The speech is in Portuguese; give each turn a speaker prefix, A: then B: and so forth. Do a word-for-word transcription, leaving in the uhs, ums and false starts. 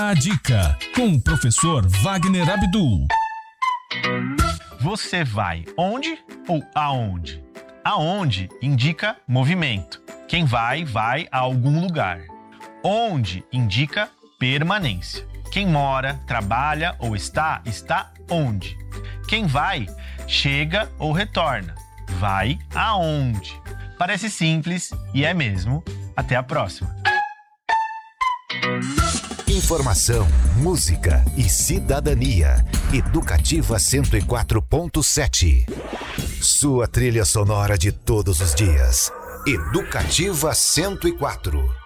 A: A dica com o professor Wagner Abdul.
B: Você vai onde ou aonde? Aonde indica movimento. Quem vai, vai a algum lugar. Onde indica permanência. Quem mora, trabalha ou está, está onde. Quem vai, chega ou retorna. Vai aonde. Parece simples e é mesmo. Até a próxima.
C: Informação, música e cidadania. Educativa cento e quatro ponto sete. Sua trilha sonora de todos os dias. Educativa cento e quatro.